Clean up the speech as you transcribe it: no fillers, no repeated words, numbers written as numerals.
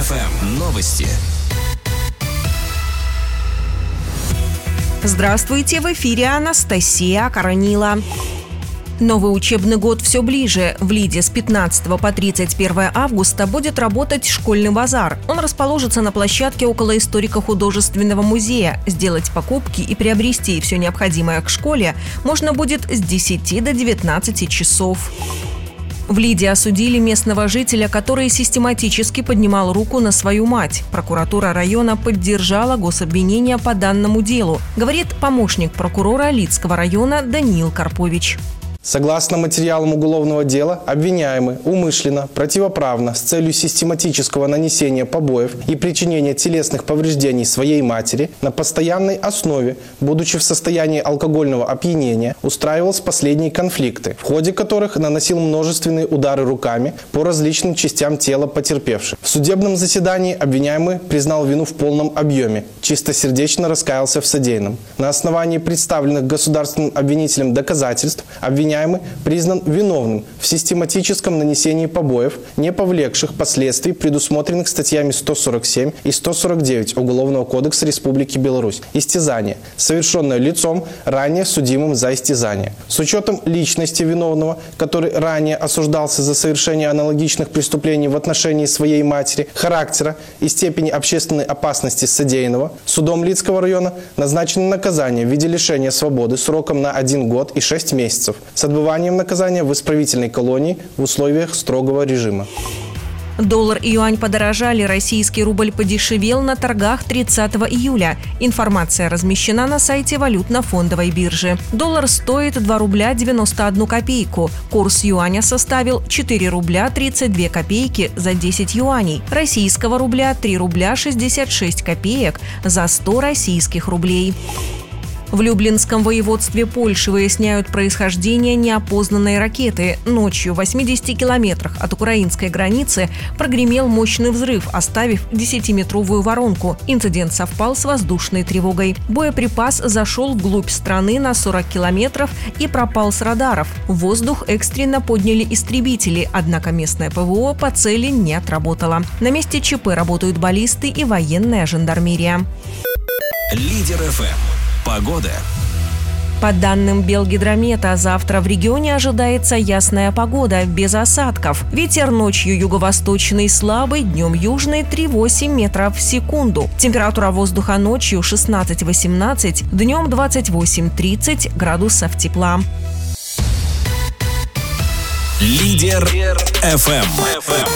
ФМ новости. Здравствуйте, в эфире Анастасия Каранила. Новый учебный год все ближе. В Лиде с 15 по 31 августа будет работать школьный базар. Он расположится на площадке около историко-художественного музея. Сделать покупки и приобрести все необходимое к школе можно будет с 10 до 19 часов. В Лиде осудили местного жителя, который систематически поднимал руку на свою мать. Прокуратура района поддержала гособвинение по данному делу, говорит помощник прокурора Лидского района Даниил Карпович. Согласно материалам уголовного дела, обвиняемый умышленно, противоправно, с целью систематического нанесения побоев и причинения телесных повреждений своей матери на постоянной основе, будучи в состоянии алкогольного опьянения, устраивал с последней конфликты, в ходе которых наносил множественные удары руками по различным частям тела потерпевших. В судебном заседании обвиняемый признал вину в полном объеме, чистосердечно раскаялся в содеянном. На основании представленных государственным обвинителем доказательств обвиняемый признан виновным в систематическом нанесении побоев, не повлекших последствий, предусмотренных статьями 147 и 149 Уголовного кодекса Республики Беларусь. Истязание, совершенное лицом, ранее судимым за истязание. С учетом личности виновного, который ранее осуждался за совершение аналогичных преступлений в отношении своей матери, характера и степени общественной опасности содеянного, судом Лидского района назначено наказание в виде лишения свободы сроком на 1 год и 6 месяцев с отбыванием наказания в исправительной колонии в условиях строгого режима. Доллар и юань подорожали, российский рубль подешевел на торгах 30 июля. Информация размещена на сайте валютно-фондовой биржи. Доллар стоит 2 рубля 91 копейку. Курс юаня составил 4 рубля 32 копейки за 10 юаней. Российского рубля 3 рубля 66 копеек за 100 российских рублей. В Люблинском воеводстве Польши выясняют происхождение неопознанной ракеты. Ночью в 80 километрах от украинской границы прогремел мощный взрыв, оставив 10-метровую воронку. Инцидент совпал с воздушной тревогой. Боеприпас зашел вглубь страны на 40 километров и пропал с радаров. В воздух экстренно подняли истребители, однако местное ПВО по цели не отработало. На месте ЧП работают баллисты и военная жандармерия. Лидер ФМ. Погода. По данным Белгидромета, завтра в регионе ожидается ясная погода, без осадков. Ветер ночью юго-восточный слабый, днем южный 3,8 метров в секунду. Температура воздуха ночью 16-18, днем 28-30 градусов тепла. Лидер ФМ.